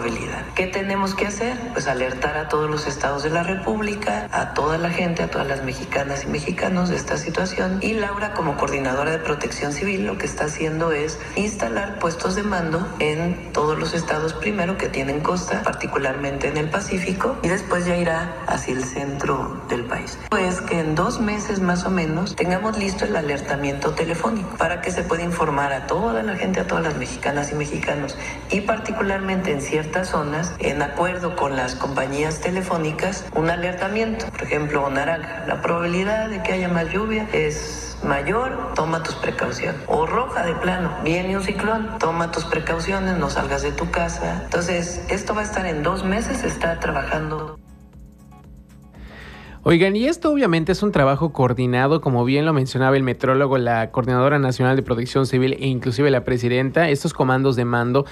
probabilidad. ¿Qué tenemos que hacer? Pues alertar a todos los estados de la República, a toda la gente, a todas las mexicanas y mexicanos de esta situación. Y Laura, como coordinadora de Protección Civil, lo que está haciendo es instalar puestos de mando en todos los estados primero que tienen costa, particularmente en el Pacífico, y después ya irá hacia el centro del país. Pues que en 2 meses más o menos tengamos listo el alertamiento telefónico para que se pueda informar a toda la gente, a todas las mexicanas y mexicanos, y particularmente en ciertas zonas, en acuerdo con las compañías telefónicas, un alertamiento. Por ejemplo, naranja, la probabilidad de que haya más lluvia es mayor, toma tus precauciones. O roja de plano, viene un ciclón, toma tus precauciones, no salgas de tu casa. Entonces, esto va a estar en 2 meses, se está trabajando. Oigan, y esto obviamente es un trabajo coordinado, como bien lo mencionaba el metrólogo, la Coordinadora Nacional de Protección Civil e inclusive la presidenta. Estos comandos de mando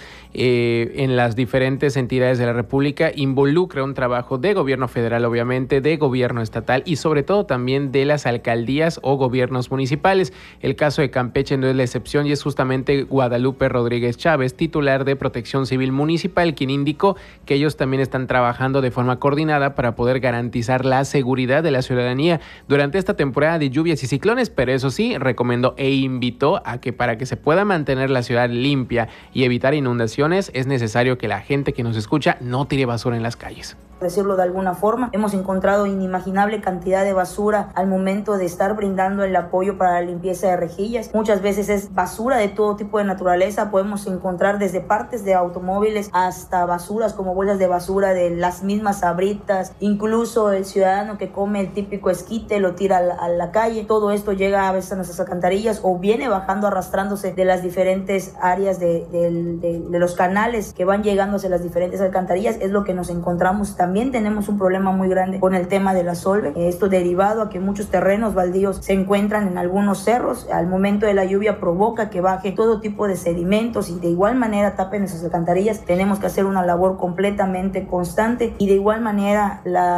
en las diferentes entidades de la República involucra un trabajo de gobierno federal, obviamente, de gobierno estatal y sobre todo también de las alcaldías o gobiernos municipales. El caso de Campeche no es la excepción y es justamente Guadalupe Rodríguez Chávez, titular de Protección Civil Municipal, quien indicó que ellos también están trabajando de forma coordinada para poder garantizar la seguridad de la ciudadanía durante esta temporada de lluvias y ciclones, pero eso sí, recomendó e invitó a que para que se pueda mantener la ciudad limpia y evitar inundaciones, es necesario que la gente que nos escucha no tire basura en las calles. Decirlo de alguna forma, hemos encontrado inimaginable cantidad de basura al momento de estar brindando el apoyo para la limpieza de rejillas. Muchas veces es basura de todo tipo de naturaleza, podemos encontrar desde partes de automóviles hasta basuras como bolsas de basura de las mismas sabritas, incluso el ciudadano que come el típico esquite lo tira a la calle. Todo esto llega a veces a nuestras alcantarillas o viene bajando, arrastrándose de las diferentes áreas de los canales que van llegando hacia las diferentes alcantarillas. Es lo que nos encontramos. También tenemos un problema muy grande con el tema de la solve. Esto derivado a que muchos terrenos baldíos se encuentran en algunos cerros. Al momento de la lluvia provoca que baje todo tipo de sedimentos y de igual manera tapen esas alcantarillas. Tenemos que hacer una labor completamente constante y de igual manera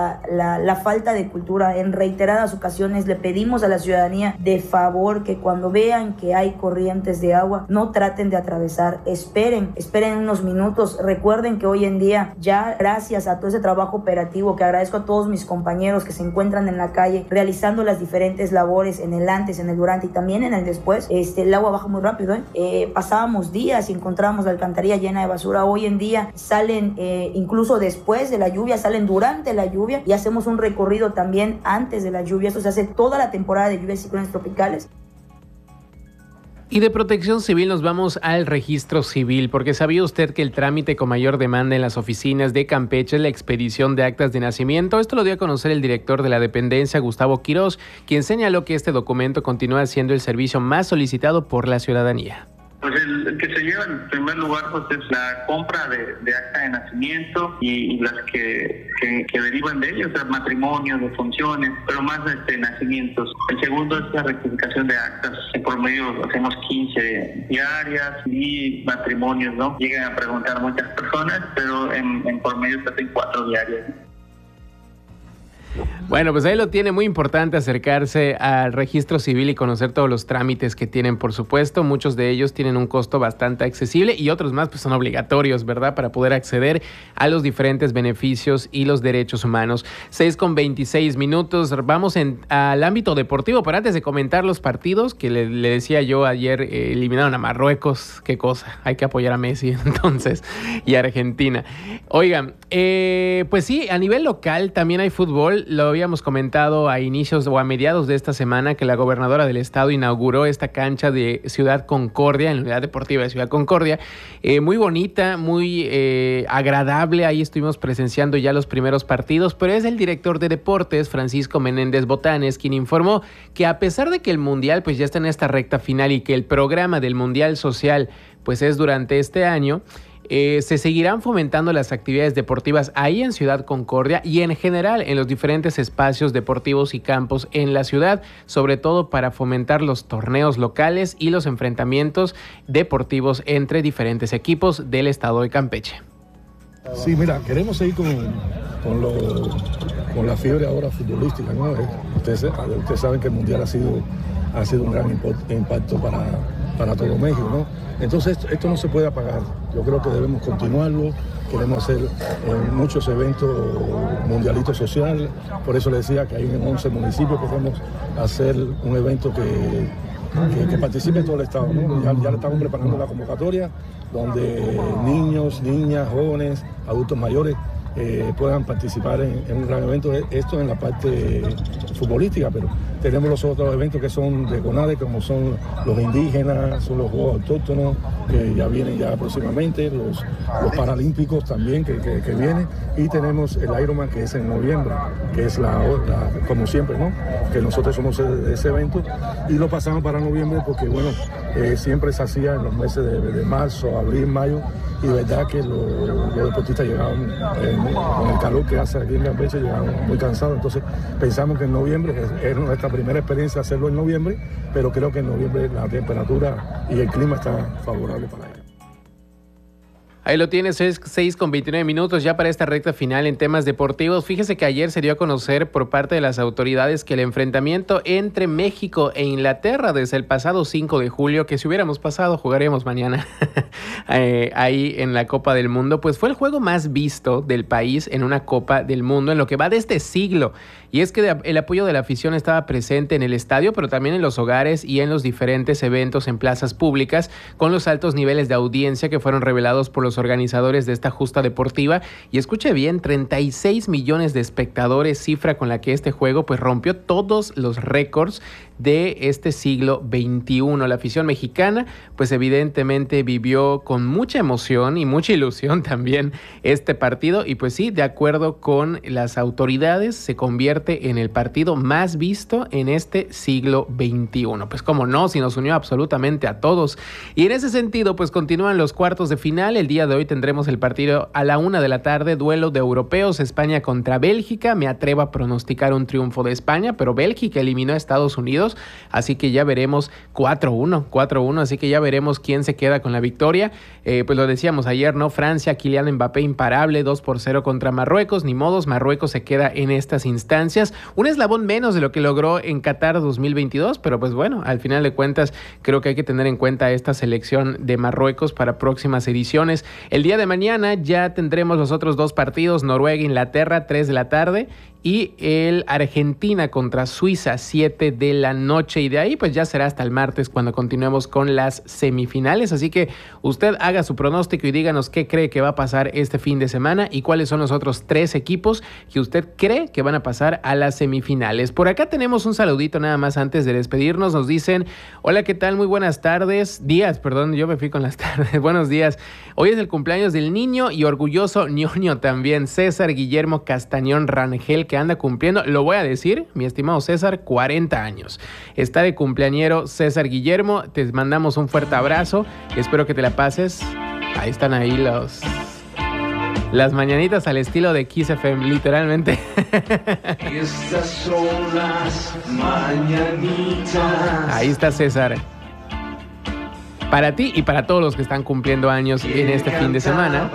la falta de cultura. En reiteradas ocasiones le pedimos a la ciudadanía de favor que cuando vean que hay corrientes de agua no traten de atravesar, esperen unos minutos. Recuerden que hoy en día ya gracias a todo ese trabajo operativo que agradezco a todos mis compañeros que se encuentran en la calle realizando las diferentes labores en el antes, en el durante y también en el después, el agua baja muy rápido. Pasábamos días y encontrábamos la alcantarilla llena de basura. Hoy en día salen incluso después de la lluvia, salen durante la lluvia y hacemos un recorrido también antes de la lluvia. Eso se hace toda la temporada de lluvias y ciclones tropicales. Y de Protección Civil nos vamos al registro civil, porque ¿sabía usted que el trámite con mayor demanda en las oficinas de Campeche es la expedición de actas de nacimiento? Esto lo dio a conocer el director de la dependencia, Gustavo Quirós, quien señaló que este documento continúa siendo el servicio más solicitado por la ciudadanía. Pues el que se lleva en primer lugar pues es la compra de acta de nacimiento y las que derivan de ellos, o sea, matrimonios, defunciones, pero más nacimientos. El segundo es la rectificación de actas. Por medio hacemos 15 diarias y matrimonios, ¿no? Llegan a preguntar muchas personas, pero en por medio se hacen 4 diarias. Bueno, pues ahí lo tiene, muy importante acercarse al registro civil y conocer todos los trámites que tienen, por supuesto. Muchos de ellos tienen un costo bastante accesible y otros más pues son obligatorios, ¿verdad? Para poder acceder a los diferentes beneficios y los derechos humanos. 6:26. Vamos al ámbito deportivo, pero antes de comentar los partidos, que le decía yo ayer, eliminaron a Marruecos, qué cosa, hay que apoyar a Messi entonces, y a Argentina. Oigan, pues sí, a nivel local también hay fútbol. Lo habíamos comentado a inicios o a mediados de esta semana que la gobernadora del estado inauguró esta cancha de Ciudad Concordia, en la Unidad Deportiva de Ciudad Concordia. Muy bonita, muy agradable. Ahí estuvimos presenciando ya los primeros partidos, pero es el director de deportes, Francisco Menéndez Botanes, quien informó que a pesar de que el Mundial pues ya está en esta recta final y que el programa del Mundial Social pues es durante este año, se seguirán fomentando las actividades deportivas ahí en Ciudad Concordia y en general en los diferentes espacios deportivos y campos en la ciudad, sobre todo para fomentar los torneos locales y los enfrentamientos deportivos entre diferentes equipos del estado de Campeche. Sí, mira, queremos seguir con la fiebre ahora futbolística, ¿no? Ustedes saben que el Mundial ha sido un gran impacto para todo México, ¿no? Entonces esto no se puede apagar. Yo creo que debemos continuarlo queremos hacer muchos eventos mundialitos sociales, por eso les decía que hay en 11 municipios que queremos hacer un evento que participe todo el Estado, ¿no? Ya le estamos preparando la convocatoria, donde niños, niñas, jóvenes, adultos mayores puedan participar en un gran evento. Esto en la parte futbolística, pero tenemos los otros eventos que son de CONADE, como son los indígenas, son los juegos autóctonos, que ya vienen ya próximamente, los paralímpicos también que vienen, y tenemos el Ironman, que es en noviembre, que es como siempre, ¿no? Que nosotros somos ese evento, y lo pasamos para noviembre porque, bueno, siempre se hacía en los meses de marzo, abril, mayo, y de verdad que los deportistas llegaban con el calor que hace aquí en Campeche, llegaban muy cansados. Entonces pensamos que en noviembre, era nuestra primera experiencia hacerlo en noviembre, pero creo que en noviembre la temperatura y el clima está favorable para ello. Ahí lo tienes, es 6:29 ya para esta recta final en temas deportivos. Fíjese que ayer se dio a conocer por parte de las autoridades que el enfrentamiento entre México e Inglaterra desde el pasado 5 de julio, que si hubiéramos pasado jugaríamos mañana ahí en la Copa del Mundo, pues fue el juego más visto del país en una Copa del Mundo en lo que va de este siglo. Y es que el apoyo de la afición estaba presente en el estadio, pero también en los hogares y en los diferentes eventos en plazas públicas, con los altos niveles de audiencia que fueron revelados por los organizadores de esta justa deportiva. Y escuche bien, 36 millones de espectadores, cifra con la que este juego pues rompió todos los récords de este siglo XXI. La afición mexicana pues evidentemente vivió con mucha emoción y mucha ilusión también este partido, y pues sí, de acuerdo con las autoridades, se convierte en el partido más visto en este siglo XXI. Pues cómo no, si nos unió absolutamente a todos. Y en ese sentido pues continúan los cuartos de final. El día de hoy tendremos el partido a la 1 de la tarde, duelo de europeos, España contra Bélgica. Me atrevo a pronosticar un triunfo de España, pero Bélgica eliminó a Estados Unidos, así que ya veremos 4-1, así que ya veremos quién se queda con la victoria. Pues lo decíamos ayer, ¿no? Francia, Kylian Mbappé imparable, 2-0 contra Marruecos. Ni modos, Marruecos se queda en estas instancias. Un eslabón menos de lo que logró en Qatar 2022, pero pues bueno, al final de cuentas creo que hay que tener en cuenta esta selección de Marruecos para próximas ediciones. El día de mañana ya tendremos los otros dos partidos, Noruega-Inglaterra, 3 de la tarde, y el Argentina contra Suiza, 7 de la noche. Y de ahí pues ya será hasta el martes cuando continuemos con las semifinales. Así que usted haga su pronóstico y díganos qué cree que va a pasar este fin de semana y cuáles son los otros 3 equipos que usted cree que van a pasar a las semifinales. Por acá tenemos un saludito nada más antes de despedirnos. Nos dicen, hola, ¿qué tal? Muy buenas tardes. Días, perdón, yo me fui con las tardes. Buenos días. Hoy es el cumpleaños del niño y orgulloso ñoño también, César Guillermo Castañón Rangel, que anda cumpliendo, lo voy a decir, mi estimado César, 40 años. Está de cumpleañero César Guillermo, te mandamos un fuerte abrazo, espero que te la pases. Ahí están ahí las mañanitas al estilo de Kiss FM, literalmente. Estas son las mañanitas. Ahí está César. Para ti y para todos los que están cumpliendo años en este fin de semana.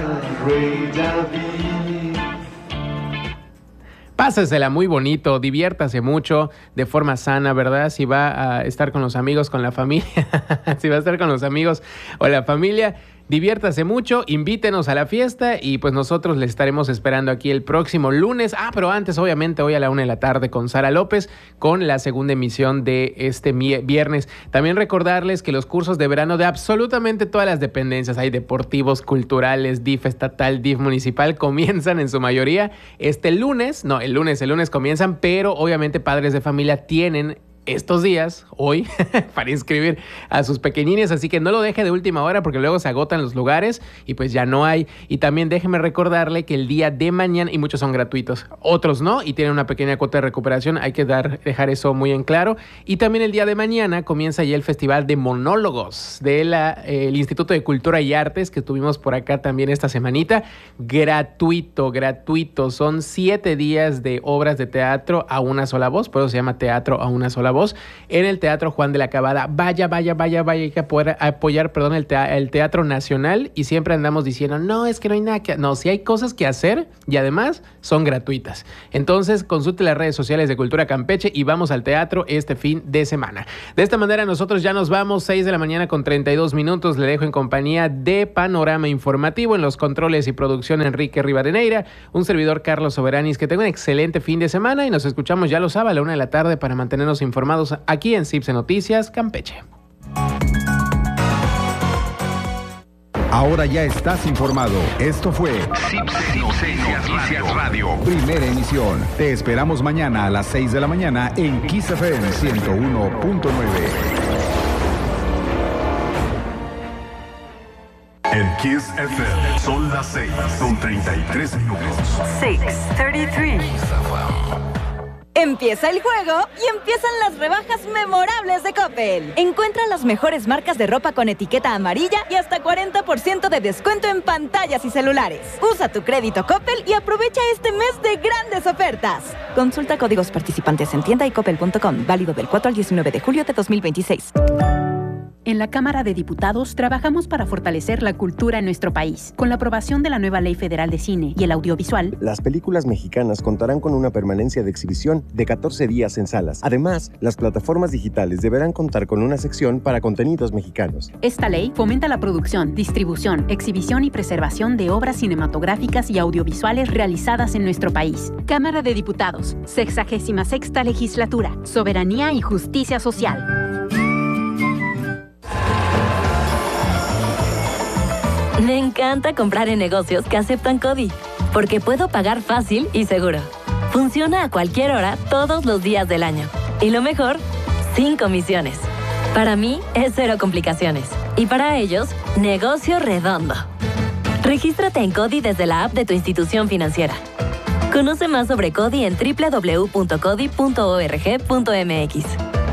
Pásesela muy bonito, diviértase mucho, de forma sana, ¿verdad? Si va a estar con los amigos, con la familia, si va a estar con los amigos o la familia, diviértase mucho, invítenos a la fiesta y pues nosotros les estaremos esperando aquí el próximo lunes. Pero antes, obviamente, hoy a la 1 de la tarde con Sara López, con la segunda emisión de este viernes. También recordarles que los cursos de verano de absolutamente todas las dependencias, hay deportivos, culturales, DIF estatal, DIF municipal, comienzan en su mayoría el lunes comienzan, pero obviamente padres de familia tienen estos días, hoy, para inscribir a sus pequeñines, así que no lo deje de última hora porque luego se agotan los lugares y pues ya no hay. Y también déjeme recordarle que el día de mañana, y muchos son gratuitos, otros no, y tienen una pequeña cuota de recuperación, hay que dejar eso muy en claro. Y también el día de mañana comienza ya el Festival de Monólogos del Instituto de Cultura y Artes que tuvimos por acá también esta semanita, gratuito, son 7 días de obras de teatro a una sola voz, por eso se llama teatro a una sola voz. voz, en el Teatro Juan de la Cabada. Vaya, hay que apoyar, el Teatro Nacional, y siempre andamos diciendo, no, es que no hay nada que... No, sí hay cosas que hacer y además son gratuitas. Entonces, consulte las redes sociales de Cultura Campeche y vamos al teatro este fin de semana. De esta manera nosotros ya nos vamos, 6 de la mañana con 32 minutos. Le dejo en compañía de Panorama Informativo, en los controles y producción Enrique Rivadeneira, un servidor Carlos Soberanis. Que tenga un excelente fin de semana y nos escuchamos ya lo sabe a la 1 de la tarde para mantenernos informados aquí en CIPSE Noticias Campeche. Ahora ya estás informado. Esto fue CIPSE Noticias Radio. Primera emisión. Te esperamos mañana a las 6 de la mañana en Kiss FM 101.9. En Kiss FM son las 6 con 33 minutos. 6:33. Empieza el juego y empiezan las rebajas memorables de Coppel. Encuentra las mejores marcas de ropa con etiqueta amarilla y hasta 40% de descuento en pantallas y celulares. Usa tu crédito Coppel y aprovecha este mes de grandes ofertas. Consulta códigos participantes en tienda y coppel.com. Válido del 4 al 19 de julio de 2026. En la Cámara de Diputados trabajamos para fortalecer la cultura en nuestro país. Con la aprobación de la nueva Ley Federal de Cine y el Audiovisual, las películas mexicanas contarán con una permanencia de exhibición de 14 días en salas. Además, las plataformas digitales deberán contar con una sección para contenidos mexicanos. Esta ley fomenta la producción, distribución, exhibición y preservación de obras cinematográficas y audiovisuales realizadas en nuestro país. Cámara de Diputados, 66ª Legislatura, Soberanía y Justicia Social. Me encanta comprar en negocios que aceptan CODI, porque puedo pagar fácil y seguro. Funciona a cualquier hora, todos los días del año. Y lo mejor, sin comisiones. Para mí, es cero complicaciones. Y para ellos, negocio redondo. Regístrate en CODI desde la app de tu institución financiera. Conoce más sobre CODI en www.codi.org.mx.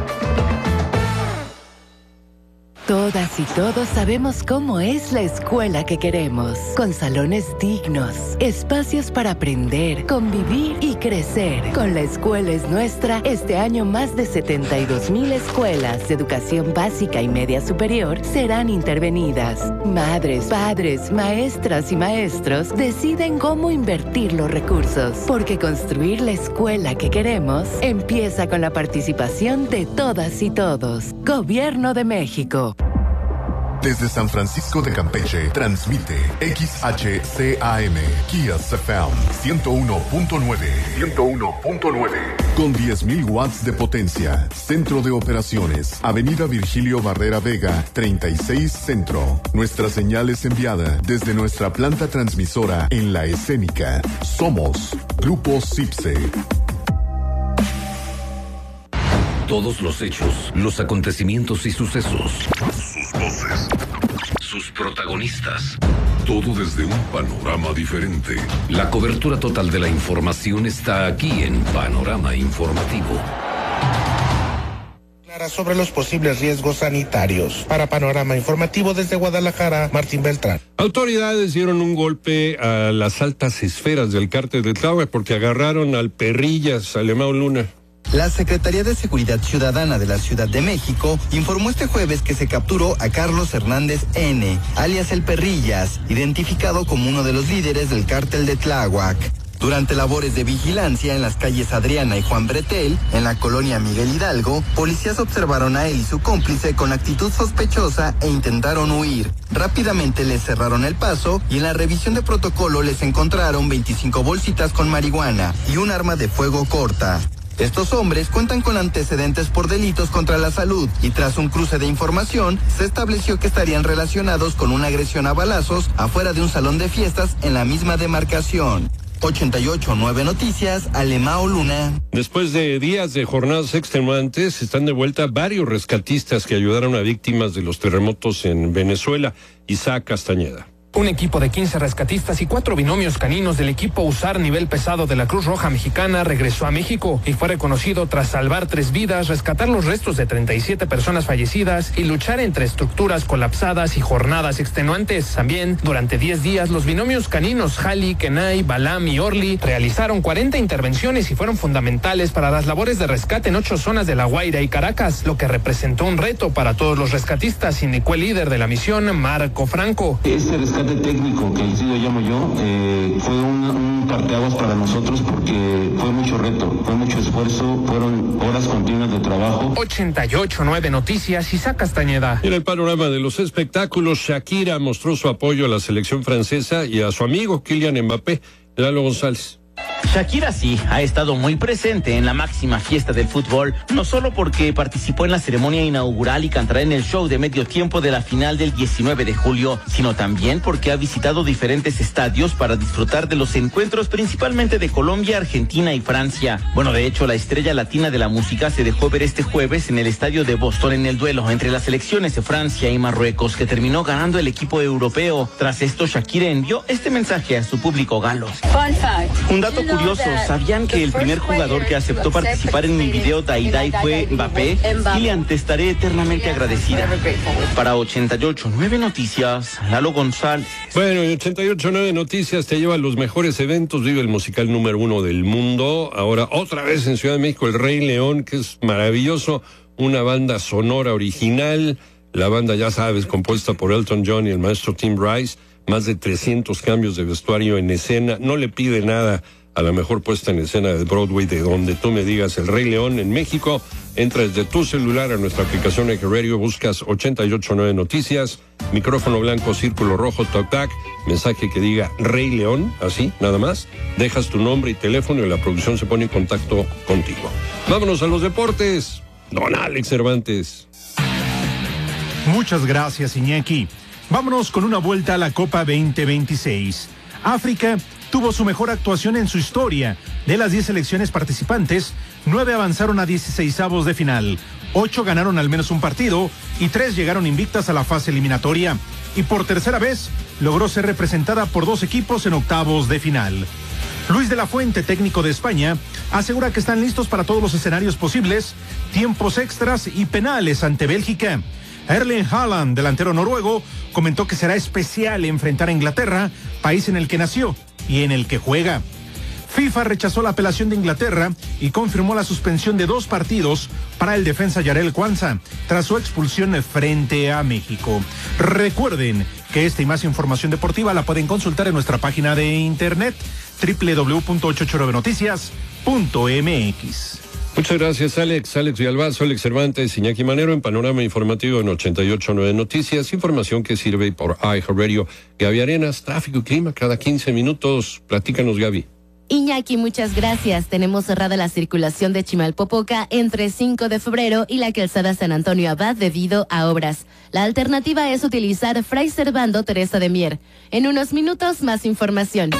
Todas y todos sabemos cómo es la escuela que queremos, con salones dignos, espacios para aprender, convivir y crecer. Con La Escuela es Nuestra, este año más de 72,000 escuelas de educación básica y media superior serán intervenidas. Madres, padres, maestras y maestros deciden cómo invertir los recursos, porque construir la escuela que queremos empieza con la participación de todas y todos. Gobierno de México. Desde San Francisco de Campeche, transmite XHCAM, Kiss FM 101.9. Con 10,000 watts de potencia. Centro de operaciones. Avenida Virgilio Barrera Vega, 36 Centro. Nuestra señal es enviada desde nuestra planta transmisora en La Escénica. Somos Grupo CIPSE. Todos los hechos, los acontecimientos y sucesos. Sus voces. Sus protagonistas. Todo desde un panorama diferente. La cobertura total de la información está aquí en Panorama Informativo. Sobre los posibles riesgos sanitarios. Para Panorama Informativo desde Guadalajara, Martín Beltrán. Autoridades dieron un golpe a las altas esferas del cártel de Tláhuac porque agarraron al Perrillas, Alemão Luna. La Secretaría de Seguridad Ciudadana de la Ciudad de México informó este jueves que se capturó a Carlos Hernández N., alias El Perrillas, identificado como uno de los líderes del cártel de Tláhuac. Durante labores de vigilancia en las calles Adriana y Juan Bretel, en la colonia Miguel Hidalgo, policías observaron a él y su cómplice con actitud sospechosa e intentaron huir. Rápidamente les cerraron el paso y en la revisión de protocolo les encontraron 25 bolsitas con marihuana y un arma de fuego corta. Estos hombres cuentan con antecedentes por delitos contra la salud y tras un cruce de información se estableció que estarían relacionados con una agresión a balazos afuera de un salón de fiestas en la misma demarcación. 88.9 Noticias, Alemão Luna. Después de días de jornadas extenuantes, están de vuelta varios rescatistas que ayudaron a víctimas de los terremotos en Venezuela. Isaac Castañeda. Un equipo de 15 rescatistas y 4 binomios caninos del equipo USAR nivel pesado de la Cruz Roja Mexicana regresó a México y fue reconocido tras salvar 3 vidas, rescatar los restos de 37 personas fallecidas y luchar entre estructuras colapsadas y jornadas extenuantes. También, durante 10 días, los binomios caninos Jali, Kenai, Balam y Orly realizaron 40 intervenciones y fueron fundamentales para las labores de rescate en 8 zonas de La Guaira y Caracas, lo que representó un reto para todos los rescatistas, indicó el líder de la misión, Marco Franco. Este rescate técnico, que así lo llamo yo, fue un parteaguas para nosotros porque fue mucho reto, fue mucho esfuerzo, fueron horas continuas de trabajo. 88.9 Noticias, Isaac Castañeda. En el panorama de los espectáculos, Shakira mostró su apoyo a la selección francesa y a su amigo Kylian Mbappé. Lalo González. Shakira sí ha estado muy presente en la máxima fiesta del fútbol, no solo porque participó en la ceremonia inaugural y cantará en el show de medio tiempo de la final del 19 de julio, sino también porque ha visitado diferentes estadios para disfrutar de los encuentros principalmente de Colombia, Argentina y Francia. Bueno, de hecho, la estrella latina de la música se dejó ver este jueves en el estadio de Boston en el duelo entre las selecciones de Francia y Marruecos, que terminó ganando el equipo europeo. Tras esto, Shakira envió este mensaje a su público galo. Fun fact. Un dato curioso, ¿sabían que el primer jugador que aceptó participar en mi video Dai Dai fue Mbappé? Kylian, te estaré eternamente agradecida. Para 88.9 Noticias, Lalo González. Bueno, y 88.9 Noticias te lleva a los mejores eventos. Vive el musical número 1 del mundo. Ahora otra vez en Ciudad de México, El Rey León, que es maravilloso. Una banda sonora original. La banda, ya sabes, compuesta por Elton John y el maestro Tim Rice. Más de 300 cambios de vestuario en escena. No le pide nada a la mejor puesta en escena de Broadway, de donde tú me digas. El Rey León en México. Entra desde tu celular a nuestra aplicación Eje Radio, buscas 88.9 Noticias, micrófono blanco, círculo rojo, toc-tac, mensaje que diga Rey León, así, nada más. Dejas tu nombre y teléfono y la producción se pone en contacto contigo. Vámonos a los deportes. Don Alex Cervantes. Muchas gracias, Iñaki. Vámonos con una vuelta a la Copa 2026. África tuvo su mejor actuación en su historia. De las 10 selecciones participantes, 9 avanzaron a 16avos de final, 8 ganaron al menos un partido y 3 llegaron invictas a la fase eliminatoria. Y por tercera vez, logró ser representada por 2 equipos en octavos de final. Luis de la Fuente, técnico de España, asegura que están listos para todos los escenarios posibles, tiempos extras y penales ante Bélgica. Erling Haaland, delantero noruego, comentó que será especial enfrentar a Inglaterra, país en el que nació y en el que juega. FIFA rechazó la apelación de Inglaterra y confirmó la suspensión de 2 partidos para el defensa Yarel Kwanzaa tras su expulsión frente a México. Recuerden que esta y más información deportiva la pueden consultar en nuestra página de internet www.889noticias.mx. Muchas gracias, Alex Villalbazo, Alex Cervantes, Iñaki Manero en Panorama Informativo en 88.9 Noticias. Información que sirve por iHeartRadio. Gaby Arenas, tráfico y clima cada 15 minutos. Platícanos, Gaby. Iñaki, muchas gracias. Tenemos cerrada la circulación de Chimalpopoca entre 5 de febrero y la calzada San Antonio Abad debido a obras. La alternativa es utilizar Fray Servando Teresa de Mier. En unos minutos, más información.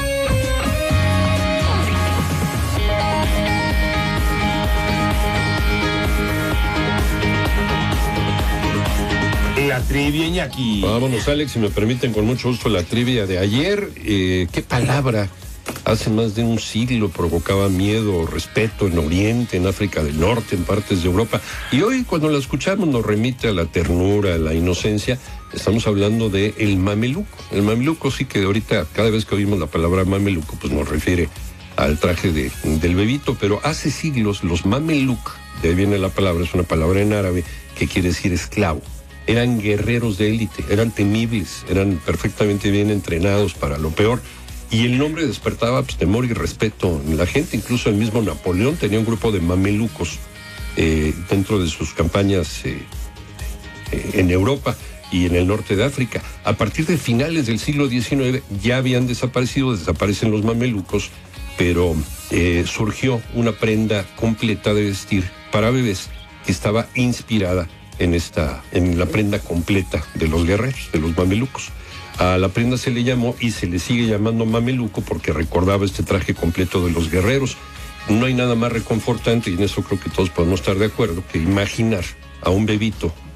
La trivia, Iñaki. Vámonos, Alex, si me permiten, con mucho gusto, la trivia de ayer. ¿Qué palabra hace más de un siglo provocaba miedo, respeto en Oriente, en África del Norte, en partes de Europa? Y hoy, cuando la escuchamos, nos remite a la ternura, a la inocencia. Estamos hablando de el mameluco. El mameluco, sí, que ahorita, cada vez que oímos la palabra mameluco, pues nos refiere al traje del bebito, pero hace siglos los mameluk, de ahí viene la palabra, es una palabra en árabe que quiere decir esclavo. Eran guerreros de élite, eran temibles, eran perfectamente bien entrenados para lo peor, y el nombre despertaba pues, temor y respeto en la gente. Incluso el mismo Napoleón tenía un grupo de mamelucos dentro de sus campañas en Europa y en el norte de África. A partir de finales del siglo XIX ya habían desaparecen los mamelucos, pero surgió una prenda completa de vestir para bebés que estaba inspirada en la prenda completa de los guerreros, de los mamelucos. A la prenda se le llamó y se le sigue llamando mameluco porque recordaba este traje completo de los guerreros. No hay nada más reconfortante, y en eso creo que todos podemos estar de acuerdo, que imaginar a un bebito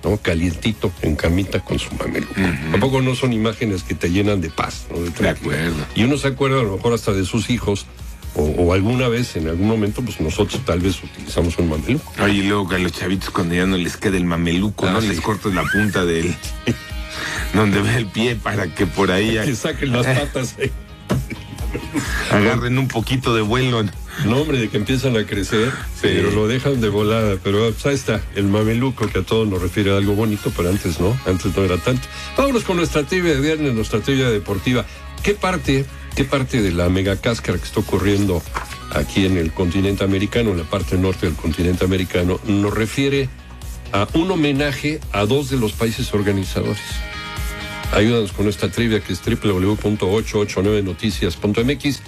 ¿no? Calientito, en camita con su mameluco. Tampoco no son imágenes que te llenan de paz, ¿no? De acuerdo. Y uno se acuerda a lo mejor hasta de sus hijos, o alguna vez, en algún momento, pues nosotros tal vez utilizamos un mameluco. Oye, y luego a los chavitos cuando ya no les queda el mameluco, ¿no? Sí. Les cortas la punta del... donde ve el pie para que por ahí... Que saquen las patas. Agarren un poquito de vuelo. No, hombre, de que empiezan a crecer, pero lo dejan de volada. Pero pues, ahí está, el mameluco, que a todos nos refiere a algo bonito, pero antes no era tanto. Vámonos con nuestra trivia de viernes, nuestra trivia deportiva. ¿Qué parte de la megacáscara que está ocurriendo aquí en el continente americano, en la parte norte del continente americano, nos refiere a un homenaje a dos de los países organizadores? Ayúdanos con esta trivia, que es www.889noticias.mx,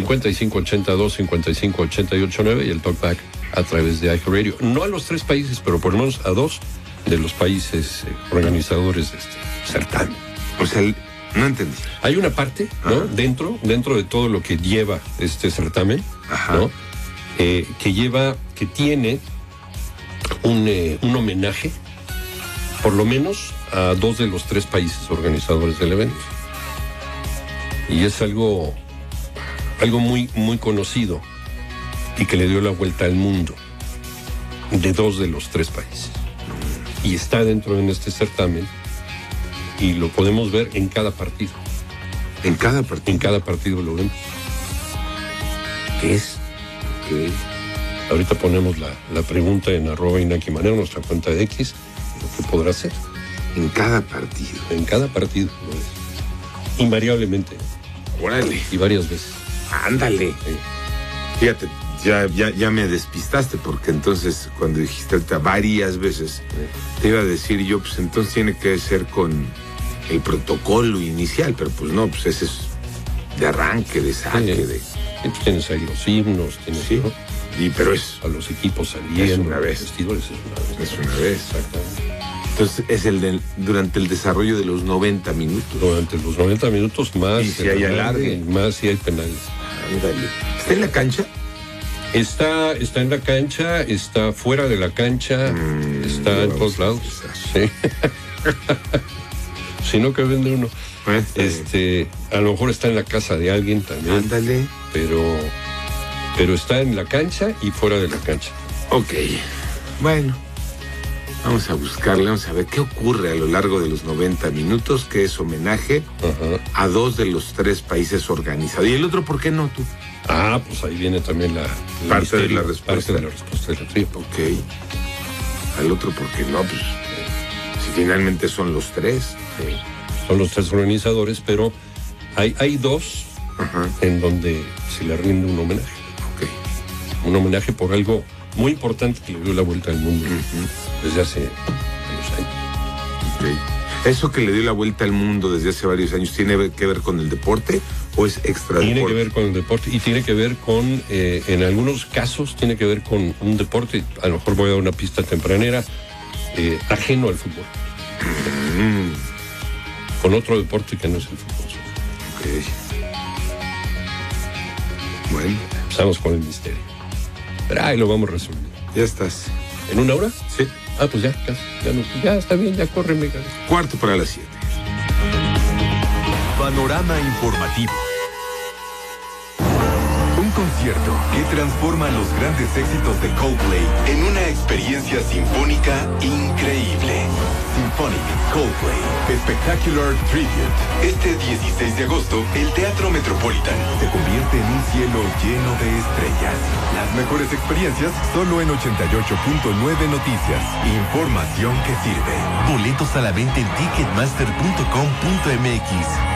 5582-558889, y el talkback a través de iHeartRadio. No a los 3 países, pero por lo menos a 2 de los países organizadores de este certamen. O sea, no entendí. Hay una parte, ¿no? Dentro de todo lo que lleva este certamen, ¿no? Que tiene un homenaje, por lo menos, a 2 de los 3 países organizadores del evento. Y es algo muy, muy conocido y que le dio la vuelta al mundo, de 2 de los 3 países. Y está dentro de este certamen y lo podemos ver en cada partido. ¿En cada partido? En cada partido lo vemos. ¿Qué es? Okay. Ahorita ponemos la pregunta en @InakiManero, nuestra cuenta de X, lo que podrá ser. En cada partido. En cada partido lo es. Invariablemente. Órale. Y varias veces. Ándale. Sí. Fíjate, ya me despistaste, porque entonces cuando dijiste ahorita varias veces, te iba a decir yo, pues entonces tiene que ser con el protocolo inicial, pero pues no, pues ese es de arranque, de saque, de... Tú tienes ahí los himnos, tienes, sí, ¿no? Pero es... A los equipos saliendo. Es una vez. Vestidores es una vez. Exactamente. Entonces es durante el desarrollo de los 90 minutos. Durante los 90 minutos más. Y si hay alargue. Más si hay penales. Ándale. ¿Está en la cancha? Está en la cancha, está fuera de la cancha, está en todos lados. Sí. Si no, que vende uno. A lo mejor está en la casa de alguien también. Ándale. Pero está en la cancha y fuera de la cancha. Ok. Bueno. Vamos a buscarle, vamos a ver qué ocurre a lo largo de los 90 minutos, que es homenaje a 2 de los 3 países organizados. ¿Y el otro por qué no, tú? Pues ahí viene también la parte de la respuesta. Parte de la respuesta de la trivia. Ok. Al otro por qué no, pues si finalmente son los 3. Sí. Son los 3 organizadores, pero hay 2 en donde se le rinde un homenaje. Ok. Un homenaje por algo muy importante que le dio la vuelta al mundo desde hace varios años. Okay. ¿Eso que le dio la vuelta al mundo desde hace varios años tiene que ver con el deporte o es extra Tiene deporte? Que ver con el deporte y tiene que ver con, en algunos casos, tiene que ver con un deporte, a lo mejor voy a dar una pista tempranera, ajeno al fútbol. Con otro deporte que no es el fútbol. Ok. Bueno. Empezamos con el misterio. Pero ahí lo vamos a resolver. Ya estás. ¿En 1 hora? Sí. Pues ya, casi. Ya está bien, ya corre, Mega. 7:45. Panorama informativo. Un concierto que transforma los grandes éxitos de Coldplay en una experiencia sinfónica increíble. Symphonic Coldplay Spectacular Tribute. Este 16 de agosto, el Teatro Metropolitan se convierte en un cielo lleno de estrellas. Las mejores experiencias solo en 88.9 Noticias. Información que sirve. Boletos a la venta en ticketmaster.com.mx.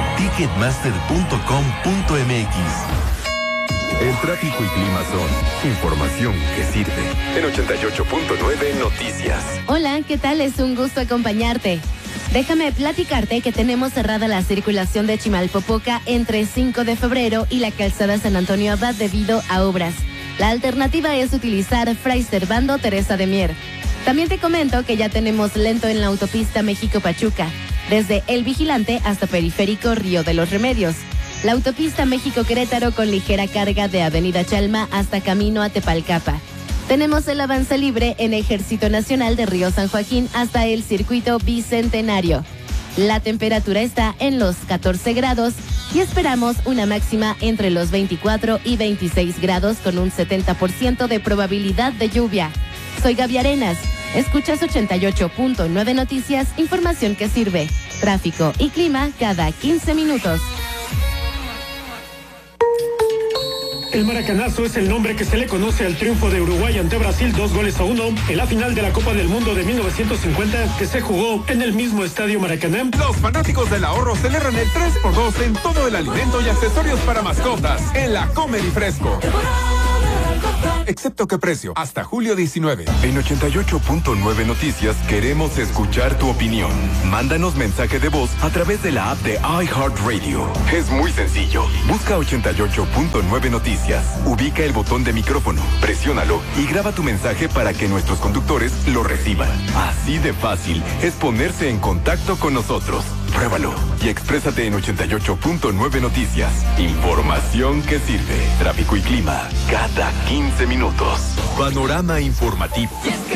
Ticketmaster.com.mx. El tráfico y clima son información que sirve. En 88.9 Noticias. Hola, ¿qué tal? Es un gusto acompañarte. Déjame platicarte que tenemos cerrada la circulación de Chimalpopoca entre 5 de febrero y la calzada San Antonio Abad debido a obras. La alternativa es utilizar Fray Servando Teresa de Mier. También te comento que ya tenemos lento en la autopista México-Pachuca, desde El Vigilante hasta Periférico Río de los Remedios. La autopista México-Querétaro con ligera carga de Avenida Chalma hasta camino a Tepalcapa. Tenemos el avance libre en Ejército Nacional de Río San Joaquín hasta el circuito Bicentenario. La temperatura está en los 14 grados y esperamos una máxima entre los 24 y 26 grados con un 70% de probabilidad de lluvia. Soy Gaby Arenas. Escuchas 88.9 Noticias, información que sirve. Tráfico y clima cada 15 minutos. El maracanazo es el nombre que se le conoce al triunfo de Uruguay ante Brasil 2-1 en la final de la Copa del Mundo de 1950 que se jugó en el mismo estadio Maracaná. Los fanáticos del ahorro celebran el 3x2 en todo el alimento y accesorios para mascotas en la Comer y Fresco. Excepto qué precio, hasta julio 19. En 88.9 Noticias queremos escuchar tu opinión. Mándanos mensaje de voz a través de la app de iHeartRadio. Es muy sencillo. Busca 88.9 Noticias. Ubica el botón de micrófono, presiónalo y graba tu mensaje para que nuestros conductores lo reciban. Así de fácil es ponerse en contacto con nosotros. Pruébalo y exprésate en 88.9 Noticias. Información que sirve. Tráfico y clima cada 15 minutos. Panorama informativo.